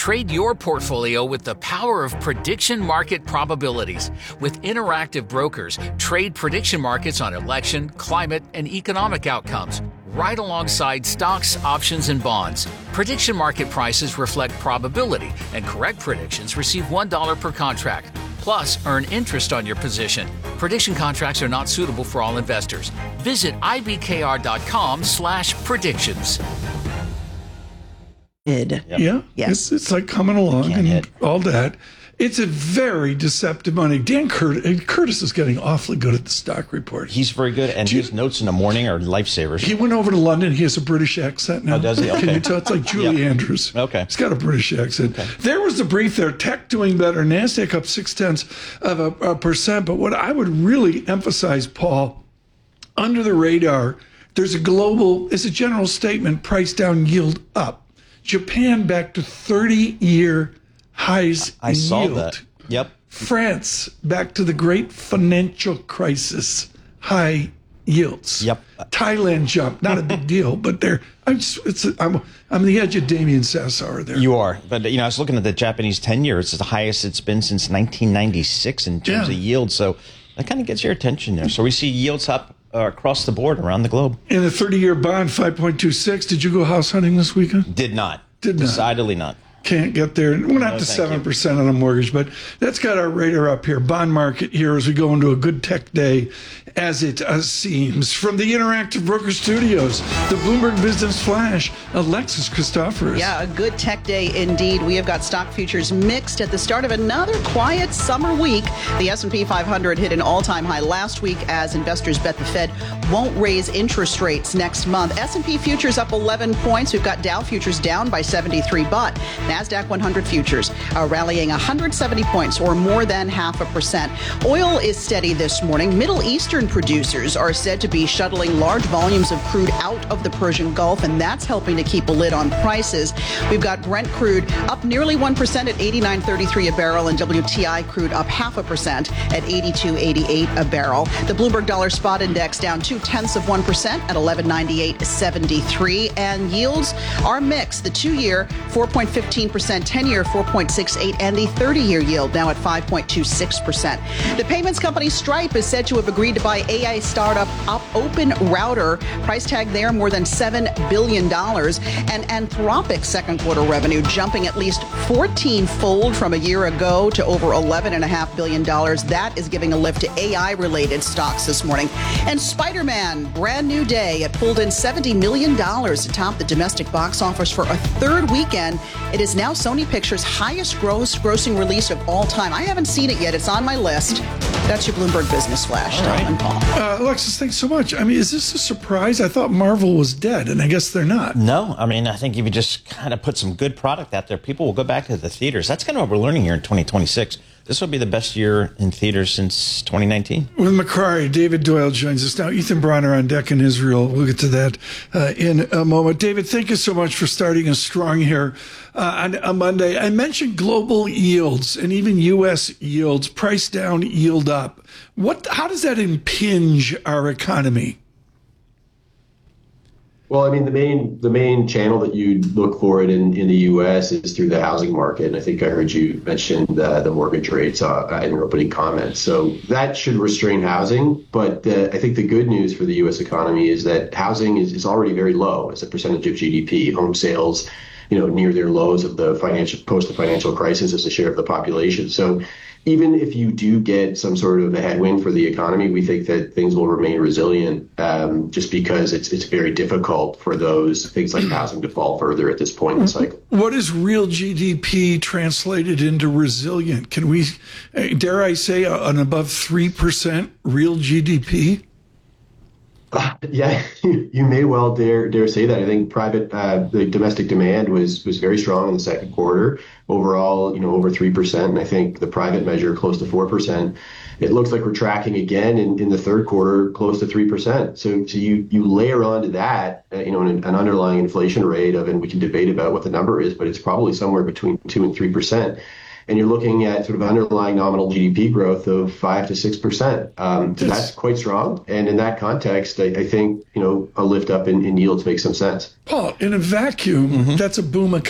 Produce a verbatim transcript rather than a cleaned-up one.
Trade your portfolio with the power of prediction market probabilities. With interactive brokers, trade prediction markets on election, climate, and economic outcomes, right alongside stocks, options, and bonds. Prediction market prices reflect probability, and correct predictions receive one dollar per contract. Plus, earn interest on your position. Prediction contracts are not suitable for all investors. Visit ibkr.com slash predictions. Yep. Yeah, yes. it's, it's like coming along Can't and hit. all that. It's a very deceptive money. Dan Curtis, Curtis is getting awfully good at the stock report. He's very good, and Do you- his notes in the morning are lifesavers. He went over to London. He has a British accent now. Oh, does he? Can Okay. you tell? It's like Julie Yep. Andrews. Okay. He's got a British accent. There was the brief there. Tech doing better. NASDAQ up six tenths of a, a percent. But what I would really emphasize, Paul, under the radar, there's a global, it's a general statement, price down, yield up. Japan back to thirty-year highs I in saw yield. that. Yep. France back to the great financial crisis, high yields. Yep. Thailand jump, not a big deal, but they're. I'm just, it's. I'm. I'm the edge of Damien Sassower there. You are. But, you know, I was looking at the Japanese ten-year. It's the highest it's been since nineteen ninety-six in terms Yeah. of yield. So that kind of gets your attention there. So we see yields up uh, across the board around the globe. In the thirty-year bond, five point two six. Did you go house hunting this weekend? Did not. Did not. Decidedly not. Can't get there. We're not No, to thank seven percent on a mortgage, but that's got our radar up here. Bond market here as we go into a good tech day, as it uh, seems. From the Interactive Broker Studios, the Bloomberg Business Flash, Alexis Christoforous. Yeah, a good tech day indeed. We have got stock futures mixed at the start of another quiet summer week. The S and P five hundred hit an all-time high last week as investors bet the Fed won't raise interest rates next month. S and P futures up eleven points. We've got Dow futures down by seventy-three, but NASDAQ one hundred futures are rallying one hundred seventy points, or more than half a percent. Oil is steady this morning. Middle Eastern producers are said to be shuttling large volumes of crude out of the Persian Gulf, and that's helping to keep a lid on prices. We've got Brent crude up nearly one percent at eighty-nine thirty-three a barrel, and W T I crude up half a percent at eighty-two eighty-eight a barrel. The Bloomberg Dollar Spot Index down two tenths of one percent at eleven ninety-eight seventy-three, and yields are mixed. The two-year four point one five percent, ten-year four point six eight, and the thirty-year yield now at five point two six percent. The payments company Stripe is said to have agreed to buy A I startup Up Open Router. Price tag there more than seven billion dollars. And Anthropic's second quarter revenue jumping at least fourteen-fold from a year ago to over eleven point five billion dollars. That is giving a lift to A I-related stocks this morning. And Spider-Man, brand new day. It pulled in seventy million dollars to top the domestic box office for a third weekend. It is now Sony Pictures' highest gross grossing release of all time. I haven't seen it yet. It's on my list. That's your Bloomberg Business Flash, Tom right. and Paul. Uh, Alexis, thanks so much. I mean, is this a surprise? I thought Marvel was dead, and I guess they're not. No, I mean, I think if you just kind of put some good product out there, people will go back to the theaters. That's kind of what we're learning here in twenty twenty-six. This will be the best year in theaters since twenty nineteen. With Macquarie, David Doyle joins us now. Ethan Bronner on deck in Israel. We'll get to that uh, in a moment. David, thank you so much for starting us strong here uh, on a Monday. I mentioned global yields and even U S yields, price down, yield up. What? How does that impinge our economy? Well, I mean, the main the main channel that you look for it in, in the U S is through the housing market. And I think I heard you mention uh, the mortgage rates uh, in your opening comments. So that should restrain housing. But uh, I think the good news for the U S economy is that housing is, is already very low as a percentage of G D P. Home sales, you know, near their lows of the financial post the financial crisis as a share of the population. So even if you do get some sort of a headwind for the economy, we think that things will remain resilient um, just because it's it's very difficult for those things like housing to fall further at this point in the cycle. What is real G D P translated into resilient? Can we, dare I say, an above three percent real G D P? Uh, yeah, you may well dare dare say that. I think private, uh, the domestic demand was was very strong in the second quarter. Overall, you know, over three percent. And I think the private measure close to four percent. It looks like we're tracking again in, in the third quarter close to three percent. So, so you you layer onto that, uh, you know, an, an underlying inflation rate of, and we can debate about what the number is, but it's probably somewhere between two and three percent. And you're looking at sort of underlying nominal G D P growth of five to six percent. Um, so that's quite strong. And in that context, I, I think, you know, a lift up in, in yields makes some sense. Paul, in a vacuum, mm-hmm. that's a boom economy.